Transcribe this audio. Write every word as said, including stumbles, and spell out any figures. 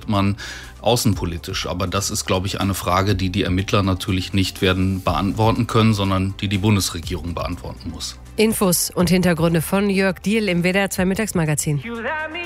agiert man außenpolitisch? Aber das ist, glaube ich, eine Frage, die die Ermittler natürlich nicht werden beantworten können, sondern die die Bundesregierung beantworten muss. Infos und Hintergründe von Jörg Diehl im W D R zwei Mittagsmagazin.